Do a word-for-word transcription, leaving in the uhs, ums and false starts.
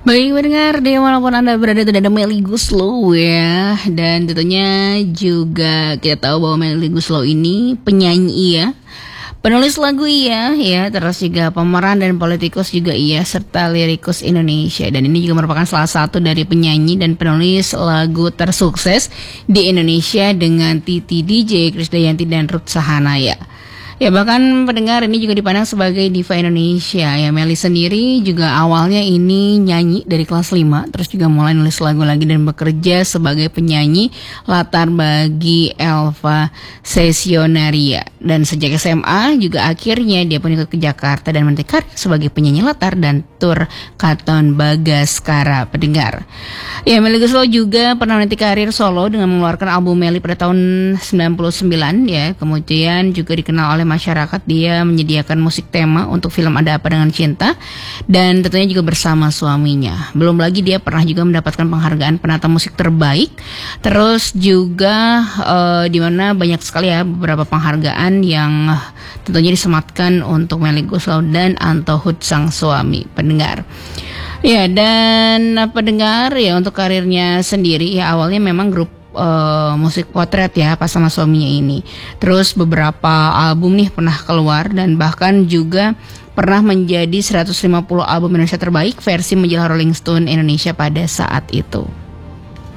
Baik pendengar, dimanapun Anda berada, itu ada Melly Goeslaw ya. Dan tentunya juga kita tahu bahwa Melly Goeslaw ini penyanyi ya, penulis lagu iya ya, terus juga pemeran dan politikus juga iya, serta lirikus Indonesia. Dan ini juga merupakan salah satu dari penyanyi dan penulis lagu tersukses di Indonesia dengan Titi D J, Krisdayanti dan Ruth Sahanaya. Ya, bahkan pendengar ini juga dipandang sebagai diva Indonesia. Ya, Melly sendiri juga awalnya ini nyanyi dari kelas lima, terus juga mulai nulis lagu lagi dan bekerja sebagai penyanyi latar bagi Elva Sesionaria. Dan sejak S M A juga akhirnya dia pun ikut ke Jakarta dan meniti karir sebagai penyanyi latar dan tur Katon Bagaskara, pendengar. Ya, Melly Goeslaw juga pernah meniti karir solo dengan mengeluarkan album Melly pada tahun sembilan puluh sembilan ya. Kemudian juga dikenal oleh masyarakat, dia menyediakan musik tema untuk film Ada Apa Dengan Cinta dan tentunya juga bersama suaminya. Belum lagi dia pernah juga mendapatkan penghargaan penata musik terbaik. Terus juga uh, di mana banyak sekali ya beberapa penghargaan yang tentunya disematkan untuk Melly Goeslaw dan Anto Hoed sang suami, pendengar. Ya, dan pendengar ya, untuk karirnya sendiri ya awalnya memang grup Uh, musik potret ya pas sama suaminya ini. Terus beberapa album nih pernah keluar dan bahkan juga pernah menjadi seratus lima puluh album Indonesia terbaik versi majalah Rolling Stone Indonesia pada saat itu.